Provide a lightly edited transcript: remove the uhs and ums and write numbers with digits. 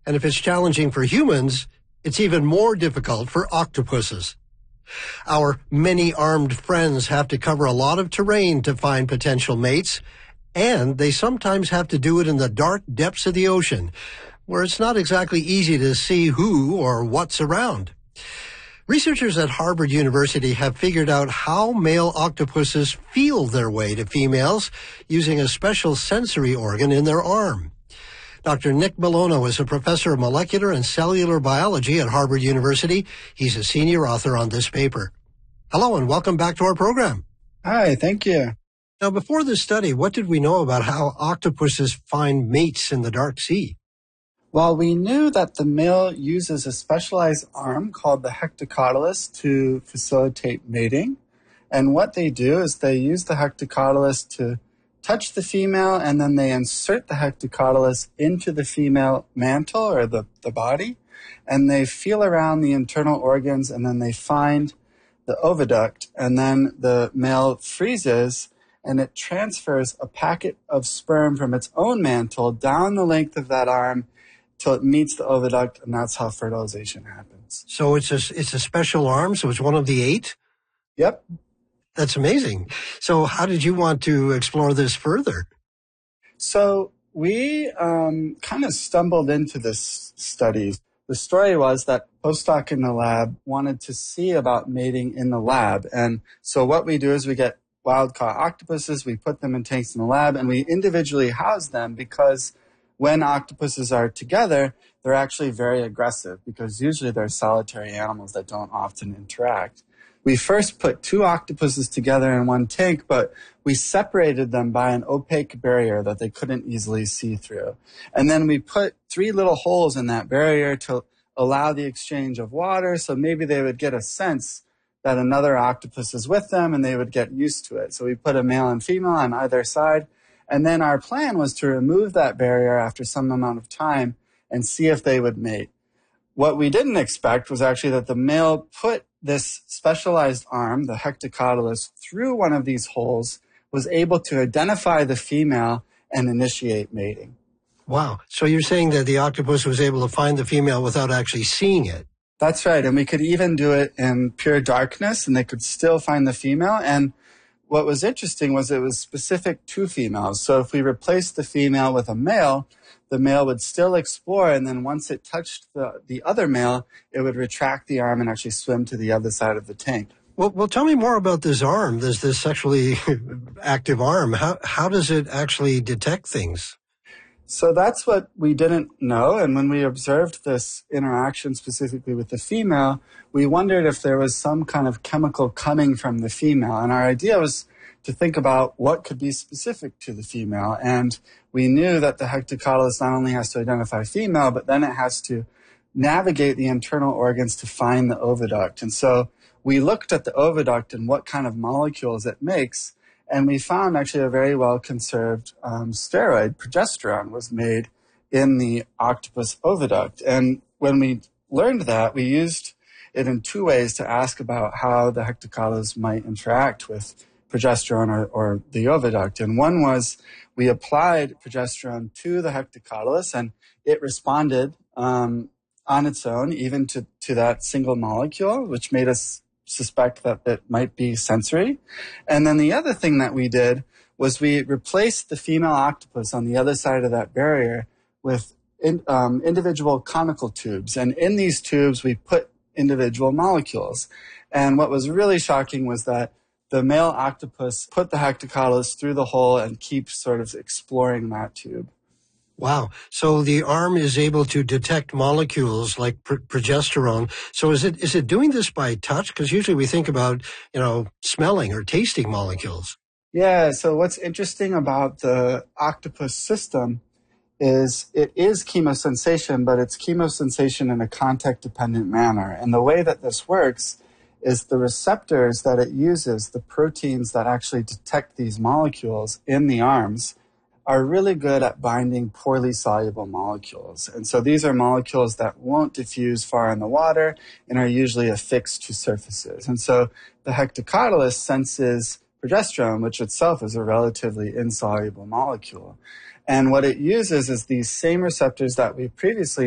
And if it's challenging for humans, it's even more difficult for octopuses. Our many-armed friends have to cover a lot of terrain to find potential mates, and they sometimes have to do it in the dark depths of the ocean, where it's not exactly easy to see who or what's around. Researchers at Harvard University have figured out how male octopuses feel their way to females using a special sensory organ in their arm. Dr. Nick Belono is a professor of molecular and cellular biology at Harvard University. He's a senior author on this paper. Hello, and welcome back to our program. Hi, thank you. Now, before this study, what did we know about how octopuses find mates in the dark sea? Well, we knew that the male uses a specialized arm called the hectocotylus to facilitate mating. And what they do is they use the hectocotylus to touch the female, and then they insert the hectocotylus into the female mantle or the body, and they feel around the internal organs, and then they find the oviduct, and then the male freezes, and it transfers a packet of sperm from its own mantle down the length of that arm till it meets the oviduct, and that's how fertilization happens. So it's a special arm, so it's one of the 8? Yep. That's amazing. So how did you want to explore this further? So we kind of stumbled into this study. The story was that postdoc in the lab wanted to see about mating in the lab. And so what we do is we get wild-caught octopuses, we put them in tanks in the lab, and we individually house them because when octopuses are together, they're actually very aggressive because usually they're solitary animals that don't often interact. We first put 2 octopuses together in one tank, but we separated them by an opaque barrier that they couldn't easily see through. And then we put 3 little holes in that barrier to allow the exchange of water, so maybe they would get a sense that another octopus is with them and they would get used to it. So we put a male and female on either side. And then our plan was to remove that barrier after some amount of time and see if they would mate. What we didn't expect was actually that the male put this specialized arm, the hectocotylus, through one of these holes, was able to identify the female and initiate mating. Wow. So you're saying that the octopus was able to find the female without actually seeing it? That's right. And we could even do it in pure darkness, and they could still find the female. And what was interesting was it was specific to females. So if we replaced the female with a male, the male would still explore, and then once it touched the other male, it would retract the arm and actually swim to the other side of the tank. Well, tell me more about this arm, this sexually active arm. How does it actually detect things? So that's what we didn't know, and when we observed this interaction specifically with the female, we wondered if there was some kind of chemical coming from the female, and our idea was to think about what could be specific to the female. And we knew that the hectocotylus not only has to identify female, but then it has to navigate the internal organs to find the oviduct. And so we looked at the oviduct and what kind of molecules it makes, and we found actually a very well-conserved steroid, progesterone, was made in the octopus oviduct. And when we learned that, we used it in 2 ways to ask about how the hectocotylus might interact with progesterone or the oviduct. And one was we applied progesterone to the hectocotylus, and it responded on its own, even to that single molecule, which made us suspect that it might be sensory. And then the other thing that we did was we replaced the female octopus on the other side of that barrier with individual conical tubes. And in these tubes, we put individual molecules. And what was really shocking was that the male octopus put the hectocotylus through the hole and keeps sort of exploring that tube. Wow. So the arm is able to detect molecules like progesterone. So is it doing this by touch? Because usually we think about, smelling or tasting molecules. Yeah. So what's interesting about the octopus system is it is chemosensation, but it's chemosensation in a contact-dependent manner. And the way that this works is the receptors that it uses, the proteins that actually detect these molecules in the arms, are really good at binding poorly soluble molecules. And so these are molecules that won't diffuse far in the water and are usually affixed to surfaces. And so the hectocotylus senses progesterone, which itself is a relatively insoluble molecule. And what it uses is these same receptors that we previously